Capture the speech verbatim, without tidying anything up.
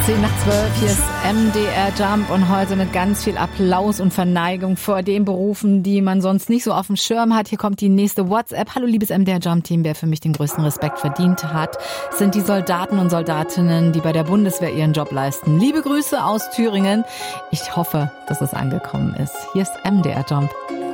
zehn nach zwölf, hier ist M D R Jump und heute mit ganz viel Applaus und Verneigung vor den Berufen, die man sonst nicht so auf dem Schirm hat. Hier kommt die nächste WhatsApp. Hallo liebes M D R Jump Team, wer für mich den größten Respekt verdient hat, sind die Soldaten und Soldatinnen, die bei der Bundeswehr ihren Job leisten. Liebe Grüße aus Thüringen. Ich hoffe, dass es angekommen ist. Hier ist M D R Jump.